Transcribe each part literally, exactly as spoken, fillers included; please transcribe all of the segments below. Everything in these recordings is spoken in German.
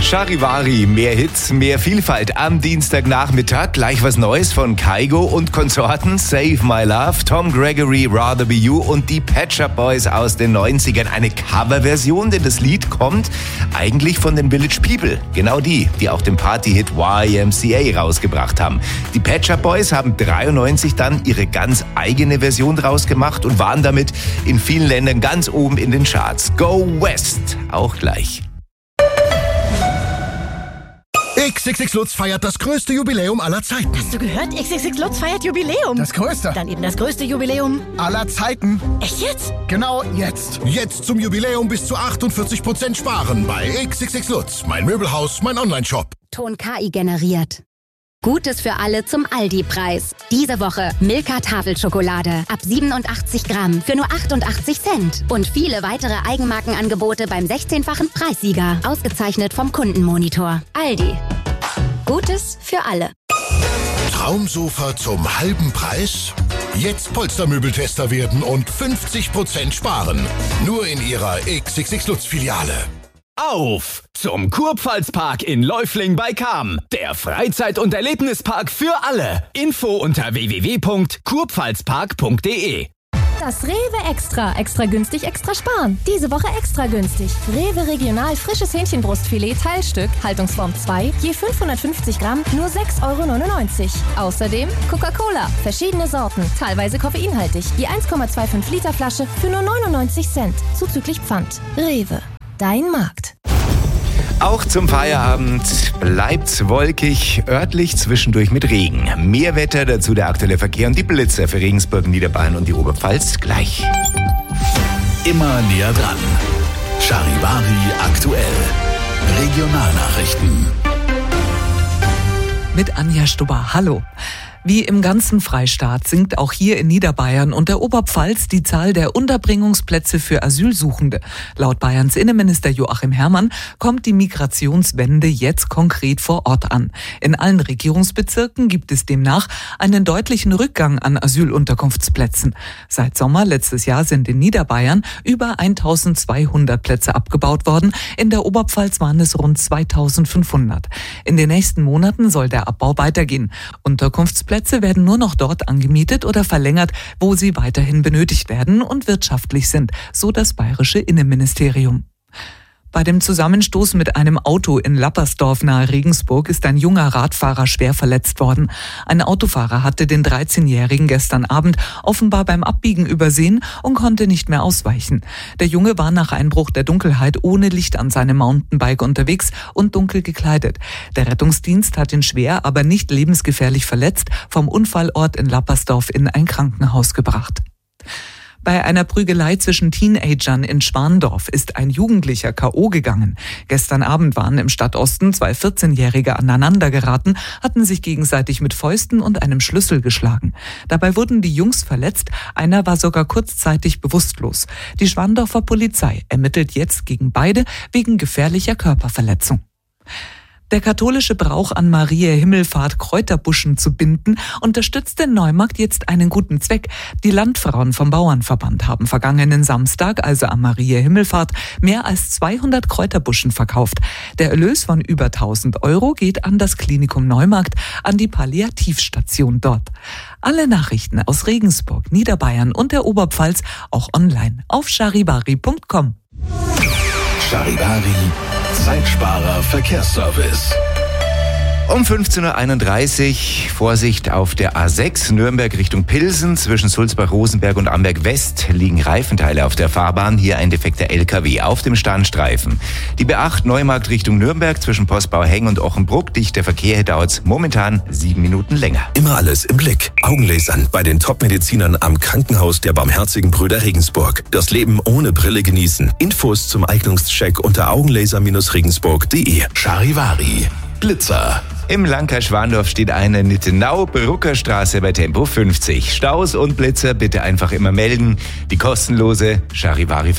Charivari, mehr Hits, mehr Vielfalt. Am Dienstagnachmittag gleich was Neues von Kygo und Konsorten. Save My Love, Tom Gregory, Rather Be You und die Pet Shop Boys aus den neunzigern. Eine Coverversion, denn das Lied kommt eigentlich von den Village People. Genau die, die auch den Party-Hit Y M C A rausgebracht haben. Die Pet Shop Boys haben dreiundneunzig dann ihre ganz eigene Version draus gemacht und waren damit in vielen Ländern ganz oben in den Charts. Go West, auch gleich. X X X Lutz feiert das größte Jubiläum aller Zeiten. Hast du gehört? X X X Lutz feiert Jubiläum. Das größte. Dann eben das größte Jubiläum aller Zeiten. Echt jetzt? Genau jetzt. Jetzt zum Jubiläum bis zu achtundvierzig Prozent sparen bei X X X Lutz. Mein Möbelhaus, mein Online-Shop. Ton K I generiert. Gutes für alle zum Aldi-Preis. Diese Woche Milka Tafelschokolade ab siebenundachtzig Gramm für nur achtundachtzig Cent. Und viele weitere Eigenmarkenangebote beim sechzehnfachen Preissieger. Ausgezeichnet vom Kundenmonitor. Aldi. Gutes für alle. Traumsofa zum halben Preis? Jetzt Polstermöbeltester werden und fünfzig Prozent sparen. Nur in Ihrer X X X Lutz-Filiale. Auf zum Kurpfalzpark in Läufling bei Cham. Der Freizeit- und Erlebnispark für alle. Info unter w w w punkt kurpfalzpark punkt d e. Das Rewe Extra. Extra günstig, extra sparen. Diese Woche extra günstig. Rewe Regional frisches Hähnchenbrustfilet Teilstück, Haltungsform zwei, je fünfhundertfünfzig Gramm, nur sechs Euro neunundneunzig. Außerdem Coca-Cola, verschiedene Sorten, teilweise koffeinhaltig, je eins Komma fünfundzwanzig Liter Flasche für nur neunundneunzig Cent, zuzüglich Pfand. Rewe, dein Markt. Auch zum Feierabend bleibt's wolkig, örtlich zwischendurch mit Regen. Mehr Wetter, dazu der aktuelle Verkehr und die Blitzer für Regensburg, Niederbayern und die Oberpfalz gleich. Immer näher dran. Charivari aktuell. Regionalnachrichten. Mit Anja Stubber. Hallo. Wie im ganzen Freistaat sinkt auch hier in Niederbayern und der Oberpfalz die Zahl der Unterbringungsplätze für Asylsuchende. Laut Bayerns Innenminister Joachim Herrmann kommt die Migrationswende jetzt konkret vor Ort an. In allen Regierungsbezirken gibt es demnach einen deutlichen Rückgang an Asylunterkunftsplätzen. Seit Sommer letztes Jahr sind in Niederbayern über eintausendzweihundert Plätze abgebaut worden. In der Oberpfalz waren es rund zweitausendfünfhundert. In den nächsten Monaten soll der Abbau weitergehen. Unterkunftsplätze Plätze werden nur noch dort angemietet oder verlängert, wo sie weiterhin benötigt werden und wirtschaftlich sind, so das bayerische Innenministerium. Bei dem Zusammenstoß mit einem Auto in Lappersdorf nahe Regensburg ist ein junger Radfahrer schwer verletzt worden. Ein Autofahrer hatte den dreizehnjährigen gestern Abend offenbar beim Abbiegen übersehen und konnte nicht mehr ausweichen. Der Junge war nach Einbruch der Dunkelheit ohne Licht an seinem Mountainbike unterwegs und dunkel gekleidet. Der Rettungsdienst hat ihn schwer, aber nicht lebensgefährlich verletzt vom Unfallort in Lappersdorf in ein Krankenhaus gebracht. Bei einer Prügelei zwischen Teenagern in Schwandorf ist ein Jugendlicher K O gegangen. Gestern Abend waren im Stadtosten zwei vierzehnjährige aneinander geraten, hatten sich gegenseitig mit Fäusten und einem Schlüssel geschlagen. Dabei wurden die Jungs verletzt, einer war sogar kurzzeitig bewusstlos. Die Schwandorfer Polizei ermittelt jetzt gegen beide wegen gefährlicher Körperverletzung. Der katholische Brauch, an Mariä Himmelfahrt Kräuterbuschen zu binden, unterstützt in Neumarkt jetzt einen guten Zweck. Die Landfrauen vom Bauernverband haben vergangenen Samstag, also am Mariä Himmelfahrt, mehr als zweihundert Kräuterbuschen verkauft. Der Erlös von über tausend Euro geht an das Klinikum Neumarkt, an die Palliativstation dort. Alle Nachrichten aus Regensburg, Niederbayern und der Oberpfalz auch online auf charivari punkt com. Charivari, Zeitsparer Verkehrsservice. Um fünfzehn Uhr einunddreißig, Vorsicht auf der A sechs, Nürnberg Richtung Pilsen. Zwischen Sulzbach-Rosenberg und Amberg-West liegen Reifenteile auf der Fahrbahn. Hier ein defekter L K W auf dem Standstreifen. Die B acht, Neumarkt Richtung Nürnberg, zwischen Postbau-Heng und Ochenbruck. Dichter Verkehr, dauert momentan sieben Minuten länger. Immer alles im Blick. Augenlasern bei den Top-Medizinern am Krankenhaus der Barmherzigen Brüder Regensburg. Das Leben ohne Brille genießen. Infos zum Eignungscheck unter augenlaser Regensburg punkt de. Charivari. Blitzer. Im Landkreis Schwandorf steht eine Nittenau-Bruckerstraße bei Tempo fünfzig. Staus und Blitzer bitte einfach immer melden. Die kostenlose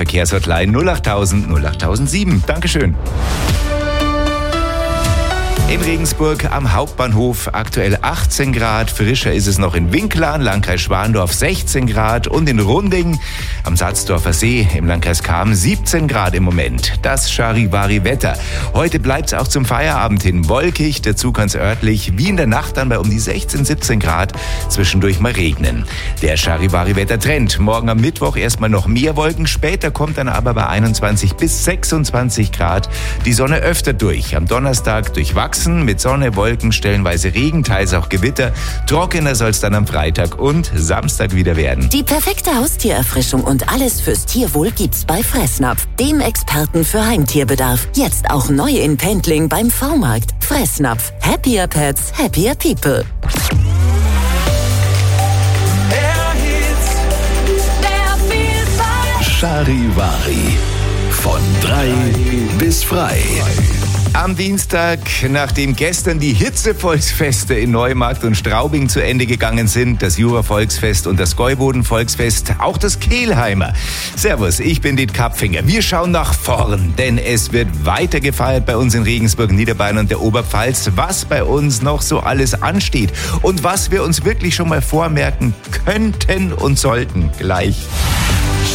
Charivari-Verkehrshotline null acht null null null acht null sieben. Dankeschön. In Regensburg am Hauptbahnhof aktuell achtzehn Grad. Frischer ist es noch in Winklarn, Landkreis Schwandorf sechzehn Grad. Und in Runding am Salzdorfer See im Landkreis Cham siebzehn Grad im Moment. Das Charivari-Wetter. Heute bleibt es auch zum Feierabend hin wolkig. Dazu kann es örtlich wie in der Nacht dann bei um die sechzehn, siebzehn Grad zwischendurch mal regnen. Der Charivari-Wetter-Trend. Morgen am Mittwoch erstmal noch mehr Wolken. Später kommt dann aber bei einundzwanzig bis sechsundzwanzig Grad die Sonne öfter durch. Am Donnerstag durchwachsen mit Sonne, Wolken, stellenweise Regen, teils auch Gewitter. Trockener soll es dann am Freitag und Samstag wieder werden. Die perfekte Haustiererfrischung und alles fürs Tierwohl gibt's bei Fressnapf, dem Experten für Heimtierbedarf. Jetzt auch neu in Pendling beim V-Markt. Fressnapf. Happier Pets, happier People. Charivari. Von drei bis frei. Am Dienstag, nachdem gestern die Hitzevolksfeste in Neumarkt und Straubing zu Ende gegangen sind, das Jura-Volksfest und das Gäuboden-Volksfest, auch das Kelheimer. Servus, ich bin Diet Kapfinger. Wir schauen nach vorn, denn es wird weiter gefeiert bei uns in Regensburg, Niederbayern und der Oberpfalz, was bei uns noch so alles ansteht und was wir uns wirklich schon mal vormerken könnten und sollten gleich.